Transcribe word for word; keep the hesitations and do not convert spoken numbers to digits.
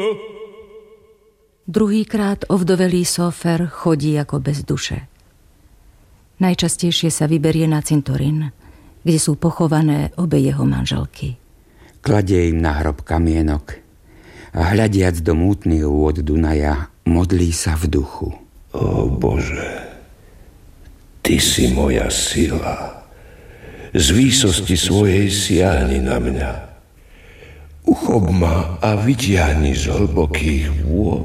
Druhýkrát ovdovelý Sófer chodí ako bez duše. Najčastejšie sa vyberie na cintorín, kde sú pochované obe jeho manželky. Kladie im na hrob kamienok a hľadiac do mútnych vôd Dunaja modlí sa v duchu. Ó Bože, Ty si moja sila. Z výsosti svojej siahni na mňa. Uchop ma a vytiahni z hlbokých vôd.